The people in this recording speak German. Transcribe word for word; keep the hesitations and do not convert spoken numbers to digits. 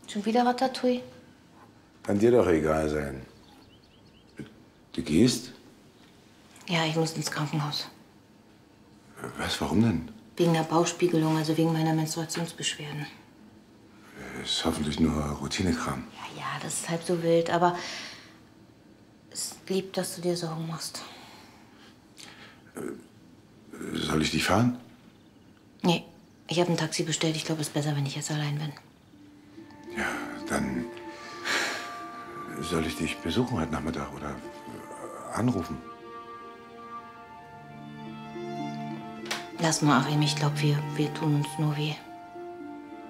Schon wieder Ratatouille? Kann dir doch egal sein. Du gehst? Ja, ich muss ins Krankenhaus. Was, warum denn? Wegen der Bauchspiegelung, also wegen meiner Menstruationsbeschwerden. Ist hoffentlich nur Routinekram. Ja, ja, das ist halb so wild, aber es ist lieb, dass du dir Sorgen machst. Soll ich dich fahren? Nee, ich habe ein Taxi bestellt. Ich glaube, es ist besser, wenn ich jetzt allein bin. Ja, dann soll ich dich besuchen heute Nachmittag oder anrufen? Lass mal, Achim. Ich glaube, wir, wir tun uns nur weh.